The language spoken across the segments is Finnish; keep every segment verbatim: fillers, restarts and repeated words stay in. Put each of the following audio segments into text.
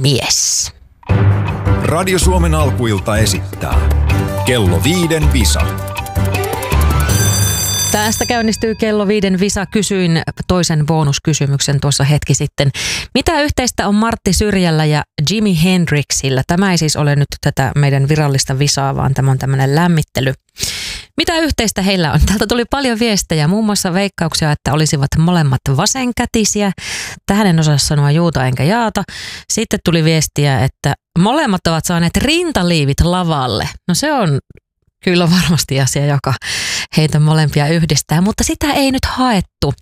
mies. Radio Suomen alkuilta esittää Kello viiden Visa. Tästä käynnistyy Kello viiden Visa. Kysyin toisen bonuskysymyksen tuossa hetki sitten. Mitä yhteistä on Martti Syrjällä ja Jimi Hendrixillä? Tämä ei siis ole nyt tätä meidän virallista visaa, vaan tämä on tämmöinen lämmittely. Mitä yhteistä heillä on? Täältä tuli paljon viestejä, muun muassa veikkauksia, että olisivat molemmat vasenkätisiä. Tähän en osaa sanoa juuta enkä jaata. Sitten tuli viestiä, että molemmat ovat saaneet rintaliivit lavalle. No se on kyllä varmasti asia, joka heitä molempia yhdistää, mutta sitä ei nyt haettu.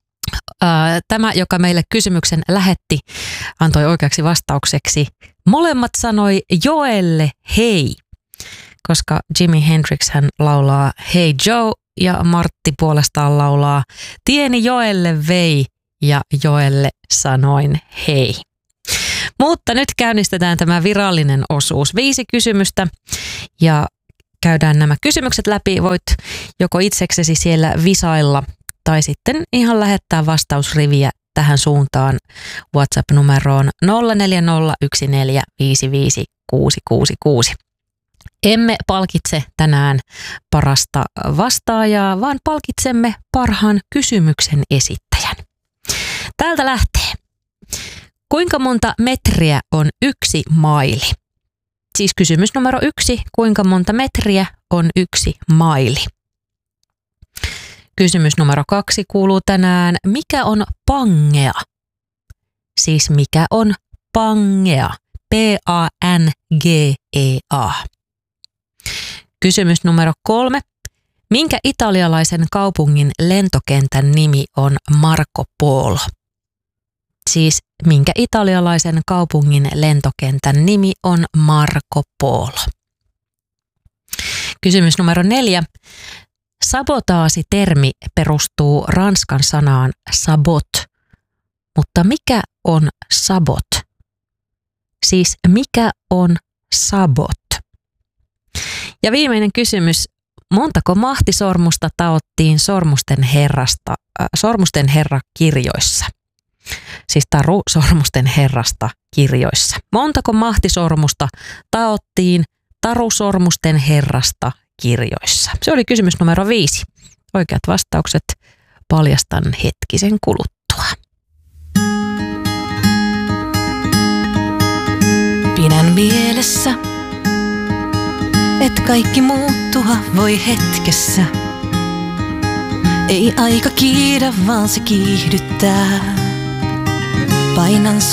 Tämä, joka meille kysymyksen lähetti, antoi oikeaksi vastaukseksi. Molemmat sanoi Joelle hei, koska Jimi Hendrix hän laulaa Hey Joe ja Martti puolestaan laulaa Tieni Joelle vei ja Joelle sanoin hei. Mutta nyt käynnistetään tämä virallinen osuus. Viisi kysymystä ja käydään nämä kysymykset läpi. Voit joko itseksesi siellä visailla tai sitten ihan lähettää vastausriviä tähän suuntaan WhatsApp-numeroon nolla neljä nolla yksi neljä viisi viisi kuusi kuusi kuusi. Emme palkitse tänään parasta vastaajaa, vaan palkitsemme parhaan kysymyksen esittäjän. Täältä lähtee. Kuinka monta metriä on yksi maili? Siis kysymys numero yksi. Kuinka monta metriä on yksi maili? Kysymys numero kaksi kuuluu tänään. Mikä on pangea? Siis mikä on pangea? P A N G E A. Kysymys numero kolme. Minkä italialaisen kaupungin lentokentän nimi on Marco Polo? Siis minkä italialaisen kaupungin lentokentän nimi on Marco Polo? Kysymys numero neljä. Sabotaasitermi perustuu ranskan sanaan sabot, mutta mikä on sabot? Siis mikä on sabot? Ja viimeinen kysymys. Montako mahtisormusta taottiin Sormusten herrasta, äh, Sormusten herra kirjoissa? Siis Taru Sormusten herrasta kirjoissa. Montako mahtisormusta taottiin Taru Sormusten herrasta kirjoissa? Se oli kysymys numero viisi. Oikeat vastaukset paljastan hetkisen kuluttua. Pidän mielessä, et kaikki muuttua voi hetkessä. Ei aika kiidä, vaan se kiihdyttää. Painan